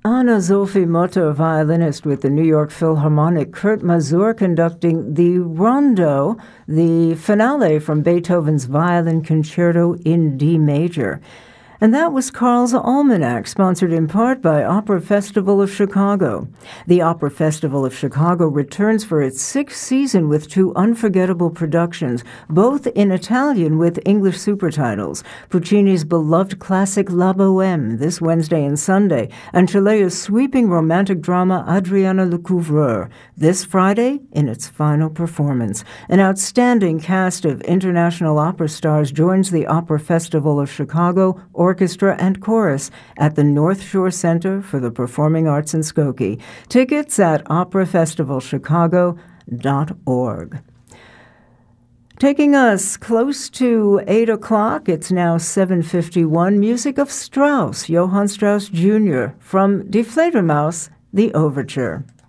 Anna-Sophie Mutter, violinist with the New York Philharmonic, Kurt Masur conducting the Rondo, the finale from Beethoven's Violin Concerto in D major. And that was Carl's Almanac, sponsored in part by Opera Festival of Chicago. The Opera Festival of Chicago returns for its sixth season with two unforgettable productions, both in Italian with English supertitles. Puccini's beloved classic La Bohème this Wednesday and Sunday, and Chilea's sweeping romantic drama Adriana Lecouvreur this Friday in its final performance. An outstanding cast of international opera stars joins the Opera Festival of Chicago Orchestra and Chorus at the North Shore Center for the Performing Arts in Skokie. Tickets at operafestivalchicago.org. Taking us close to 8 o'clock, it's now 7:51, music of Strauss, Johann Strauss Jr., from Die Fledermaus, the Overture.